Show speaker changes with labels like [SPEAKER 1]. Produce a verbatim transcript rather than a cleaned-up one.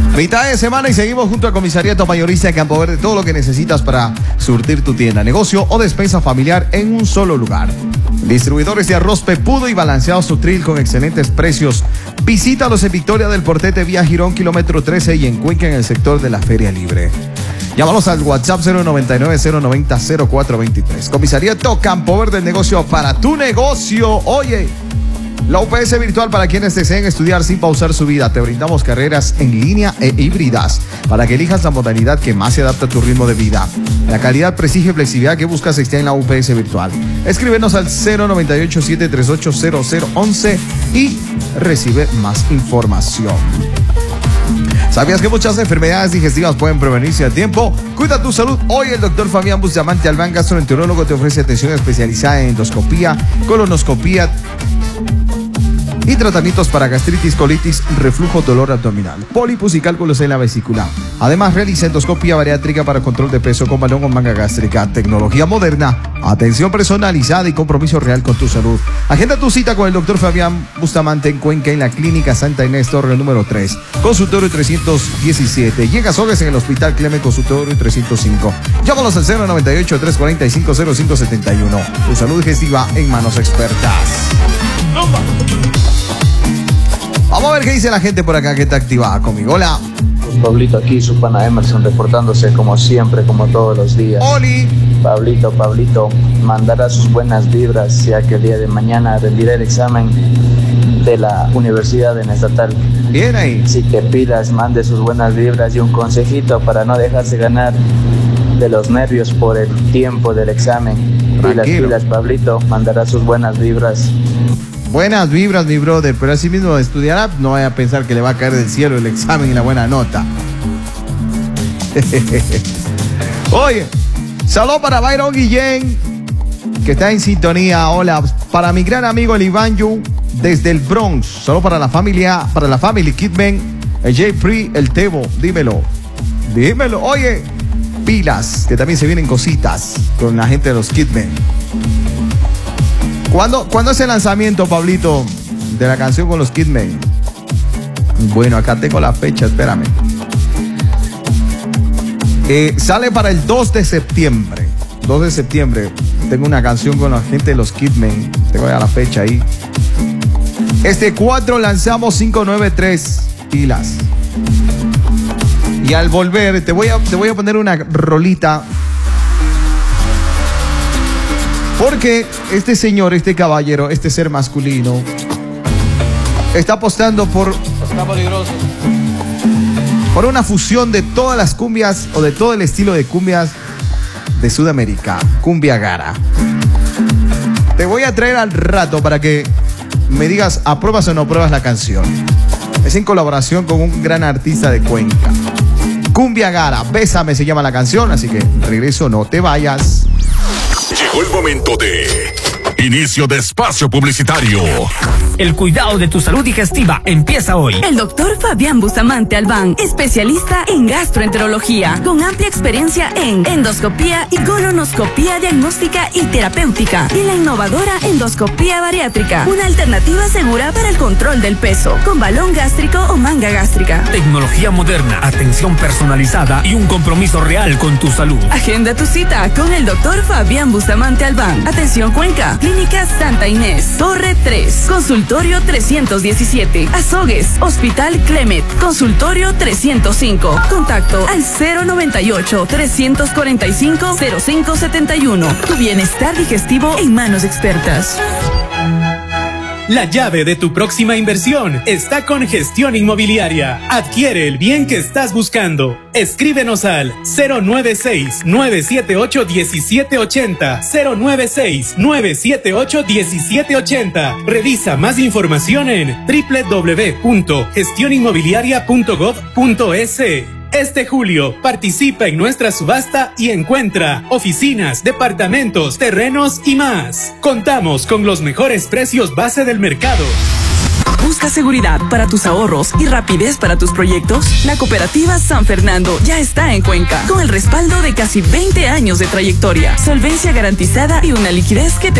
[SPEAKER 1] Mitad de semana y seguimos junto a Comisariato Mayorista de Campo Verde. Todo lo que necesitas para surtir tu tienda, negocio o despensa familiar en un solo lugar. Distribuidores de arroz pepudo y balanceado Sutril con excelentes precios. Visítalos en Victoria del Portete, vía Girón, kilómetro trece, y en Cuenca, en el sector de la Feria Libre. Llámanos al WhatsApp cero noventa y nueve, cero noventa, cero cuatro veintitrés. Comisariato Campo Verde, el negocio para tu negocio. Oye, la U P S virtual para quienes deseen estudiar sin pausar su vida. Te brindamos carreras en línea e híbridas para que elijas la modalidad que más se adapta a tu ritmo de vida. La calidad, prestigio y flexibilidad que buscas está en la U P S virtual. Escríbenos al cero noventa y ocho, siete tres ocho, cero cero once y recibe más información. ¿Sabías que muchas enfermedades digestivas pueden prevenirse a tiempo? Cuida tu salud. Hoy el doctor Fabián Bustamante Albán, gastroenterólogo, te ofrece atención especializada en endoscopía, colonoscopía y tratamientos para gastritis, colitis, reflujo, dolor abdominal, pólipos y cálculos en la vesícula. Además, realiza endoscopía bariátrica para control de peso con balón o manga gástrica. Tecnología moderna, atención personalizada y compromiso real con tu salud. Agenda tu cita con el doctor Fabián Bustamante en Cuenca, en la Clínica Santa Inés, torre número tres, consultorio trescientos diecisiete. Y en Azogues, en el Hospital Cleme, consultorio trescientos cinco. Llámanos al cero noventa y ocho, tres cuatro cinco, cero cinco siete uno. Tu salud digestiva en manos expertas. Vamos a ver qué dice la gente por acá que está activada conmigo. Hola.
[SPEAKER 2] Pues Pablito aquí, su pana Emerson, reportándose como siempre, como todos los días.
[SPEAKER 1] Oli.
[SPEAKER 2] Pablito, Pablito, mandará sus buenas vibras, ya que el día de mañana rendirá el examen de la Universidad en Estatal.
[SPEAKER 1] Bien ahí.
[SPEAKER 2] Así que pilas, mande sus buenas vibras y un consejito para no dejarse ganar de los nervios por el tiempo del examen. Pilas, pilas, Pablito, mandará sus buenas vibras.
[SPEAKER 1] Buenas vibras, mi brother, pero así mismo estudiará, no vaya a pensar que le va a caer del cielo el examen y la buena nota. Oye, saludos para Byron Guillén, que está en sintonía. Hola, para mi gran amigo el Iván Yu, desde el Bronx. Solo para la familia, para la family Kidman, el J Free, el Tebo, dímelo. Dímelo, oye, pilas, que también se vienen cositas con la gente de los Kidman. ¿Cuándo, ¿Cuándo es el lanzamiento, Pablito, de la canción con los Kidman? Bueno, acá tengo la fecha, espérame. Eh, sale para el dos de septiembre. dos de septiembre. Tengo una canción con la gente de los Kidman. Tengo ya la fecha ahí. Este cuatro lanzamos cinco nueve tres pilas. Y al volver, te voy a, te voy a poner una rolita. Porque este señor, este caballero, este ser masculino, está apostando por,
[SPEAKER 3] está peligroso,
[SPEAKER 1] por una fusión de todas las cumbias o de todo el estilo de cumbias de Sudamérica. Cumbia Gara. Te voy a traer al rato para que me digas, ¿apruebas o no apruebas la canción? Es en colaboración con un gran artista de Cuenca. Cumbia Gara, Bésame se llama la canción, así que regreso, no te vayas.
[SPEAKER 4] Llegó el momento de inicio de espacio publicitario.
[SPEAKER 5] El cuidado de tu salud digestiva empieza hoy.
[SPEAKER 6] El doctor Fabián Bustamante Albán, especialista en gastroenterología, con amplia experiencia en endoscopía y colonoscopía diagnóstica y terapéutica, y la innovadora endoscopía bariátrica, una alternativa segura para el control del peso, con balón gástrico o manga gástrica.
[SPEAKER 5] Tecnología moderna, atención personalizada y un compromiso real con tu salud.
[SPEAKER 6] Agenda tu cita con el doctor Fabián Bustamante Albán. Atención Cuenca, Clínica Santa Inés, Torre tres, Consultorio trescientos diecisiete, Azogues, Hospital Clemet, Consultorio trescientos cinco. Contacto al cero noventa y ocho, trescientos cuarenta y cinco, cero cinco setenta y uno. Tu bienestar digestivo en manos expertas.
[SPEAKER 7] La llave de tu próxima inversión está con Gestión Inmobiliaria. Adquiere el bien que estás buscando. Escríbenos al cero nueve seis, nueve siete ocho, uno siete ocho cero, cero nueve seis, nueve siete ocho, uno siete ocho cero. Revisa más información en doble u doble u doble u punto gestión inmobiliaria punto gov punto es. Este julio participa en nuestra subasta y encuentra oficinas, departamentos, terrenos y más. Contamos con los mejores precios base del mercado.
[SPEAKER 6] ¿Buscas seguridad para tus ahorros y rapidez para tus proyectos? La Cooperativa San Fernando ya está en Cuenca, con el respaldo de casi veinte años de trayectoria, solvencia garantizada y una liquidez que te